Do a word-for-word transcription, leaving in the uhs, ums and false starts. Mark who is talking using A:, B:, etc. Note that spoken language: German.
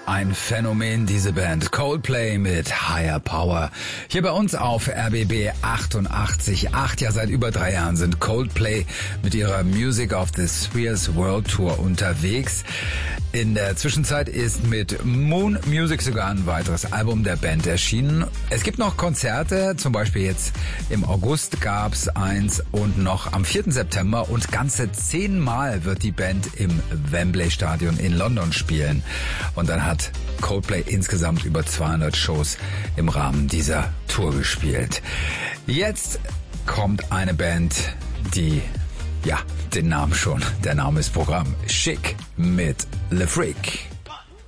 A: Ein Phänomen, diese Band. Coldplay mit Higher Power. Hier bei uns auf R B B achtundachtzig Komma acht. Ja, seit über drei Jahren sind Coldplay mit ihrer Music of the Spheres World Tour unterwegs. In der Zwischenzeit ist mit Moon Music sogar ein weiteres Album der Band erschienen. Es gibt noch Konzerte, zum Beispiel jetzt im August gab's eins und noch am vierten September und ganze zehnmal wird die Band im Wembley Stadion in London spielen. Und dann hat Coldplay insgesamt über zweihundert Shows im Rahmen dieser Tour gespielt. Jetzt kommt eine Band, die, ja, den Namen schon, der Name ist Programm, Chic mit Le Freak.